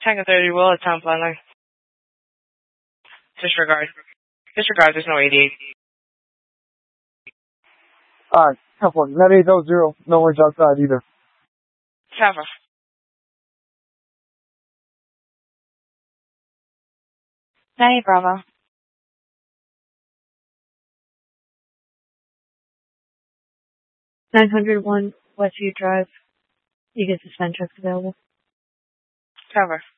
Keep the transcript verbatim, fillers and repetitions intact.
Tango thirty, Will at Town Planner. Disregard. Disregard, there's no eighty-eight. Alright, tough one. Net eight oh zero. No one's outside either. Cover. Nine Bravo. nine hundred one Westview Drive. You get suspend trucks available. Cover.